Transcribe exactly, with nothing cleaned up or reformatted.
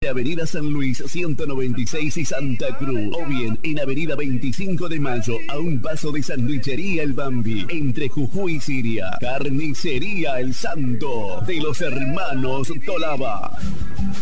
Avenida San Luis ciento noventa y seis y Santa Cruz, o bien en Avenida veinticinco de Mayo, a un paso de Sandwichería El Bambi, entre Jujuy y Siria. Carnicería El Santo, de los hermanos Tolaba.